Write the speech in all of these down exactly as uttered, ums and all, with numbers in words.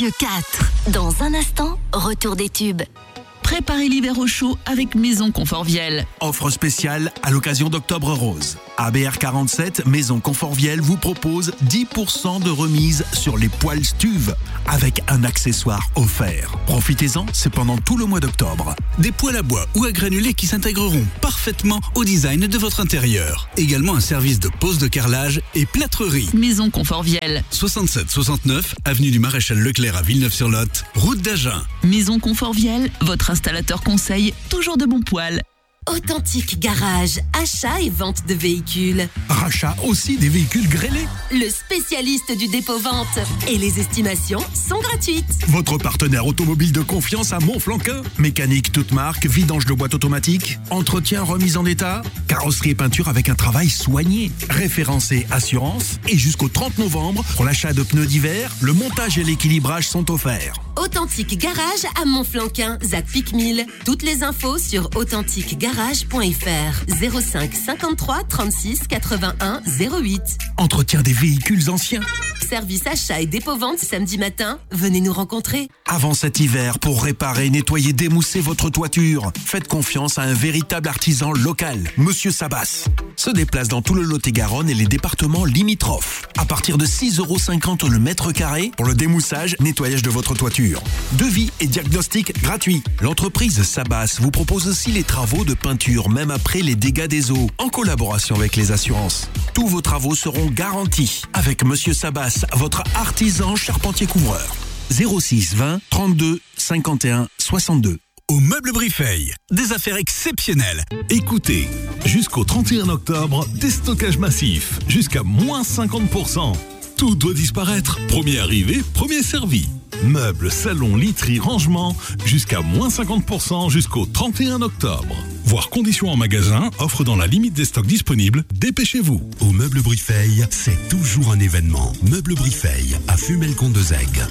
Radio quatre. Dans un instant, retour des tubes. Préparez l'hiver au chaud avec Maison Conforviel. Offre spéciale à l'occasion d'Octobre Rose. A B R quarante-sept, Maison Conforviel vous propose dix pour cent de remise sur les poêles Stuve avec un accessoire offert. Profitez-en, c'est pendant tout le mois d'octobre. Des poêles à bois ou à granulés qui s'intégreront parfaitement au design de votre intérieur. Également un service de pose de carrelage et plâtrerie. Maison Conforviel. soixante-sept soixante-neuf, avenue du Maréchal Leclerc à Villeneuve-sur-Lot, route d'Agen. Maison Conforviel, votre installateur conseil, toujours de bons poils. Authentique Garage, achat et vente de véhicules. Rachat aussi des véhicules grêlés. Le spécialiste du dépôt-vente. Et les estimations sont gratuites. Votre partenaire automobile de confiance à Montflanquin. Mécanique toute marque, vidange de boîte automatique, entretien remise en état, carrosserie et peinture avec un travail soigné. Référencé assurance. Et jusqu'au trente novembre, pour l'achat de pneus d'hiver, le montage et l'équilibrage sont offerts. Authentique Garage à Montflanquin, Zac Pic mille. Toutes les infos sur authentique garage point f r. zéro cinq cinquante-trois trente-six quatre-vingt-un zéro huit. Entretien des véhicules anciens. Service achat et dépôt-vente samedi matin. Venez nous rencontrer. Avant cet hiver, pour réparer, nettoyer, démousser votre toiture, faites confiance à un véritable artisan local, Monsieur Sabas. Se déplace dans tout le Lot-et-Garonne et les départements limitrophes. À partir de six euros cinquante le mètre carré pour le démoussage, nettoyage de votre toiture. Devis et diagnostic gratuit. L'entreprise Sabas vous propose aussi les travaux de peinture, même après les dégâts des eaux, en collaboration avec les assurances. Tous vos travaux seront garantis avec Monsieur Sabas, votre artisan charpentier couvreur. zéro six vingt trente-deux cinquante et un soixante-deux. Au Meuble Briffeil, des affaires exceptionnelles. Écoutez, jusqu'au trente et un octobre, déstockage massif, jusqu'à moins cinquante pour cent. Tout doit disparaître. Premier arrivé, premier servi. Meubles, salons, literie, rangement, jusqu'à moins cinquante pour cent jusqu'au trente et un octobre. Voir conditions en magasin, offre dans la limite des stocks disponibles, dépêchez-vous. Au Meuble Briffeil, c'est toujours un événement. Meuble Briffeil, à Fumel-Comte-de-Zègue.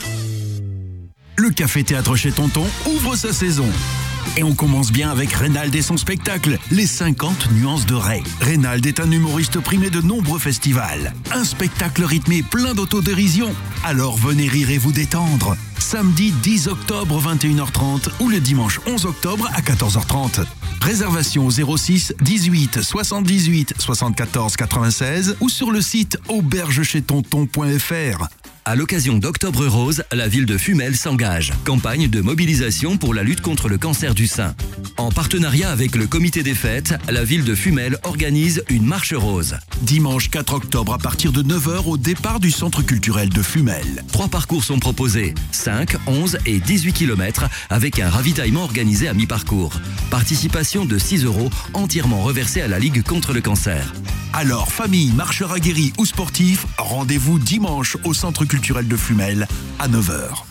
Le Café-Théâtre chez Tonton ouvre sa saison. Et on commence bien avec Reynald et son spectacle, Les cinquante nuances de Ray. Reynald est un humoriste primé de nombreux festivals. Un spectacle rythmé plein d'autodérision. Alors venez rire et vous détendre. Samedi dix octobre vingt et une heures trente ou le dimanche onze octobre à quatorze heures trente. Réservation au zéro six dix-huit soixante-dix-huit soixante-quatorze quatre-vingt-seize ou sur le site auberge chez tonton point f r. À l'occasion d'Octobre Rose, la ville de Fumel s'engage. Campagne de mobilisation pour la lutte contre le cancer du sein. En partenariat avec le comité des fêtes, la ville de Fumel organise une marche rose. Dimanche quatre octobre à partir de neuf heures au départ du centre culturel de Fumel. Trois parcours sont proposés, cinq, onze et dix-huit kilomètres avec un ravitaillement organisé à mi-parcours. Participation de six euros entièrement reversée à la Ligue contre le cancer. Alors, famille, marcheurs aguerris ou sportifs, rendez-vous dimanche au centre culturel de Fumel à neuf heures.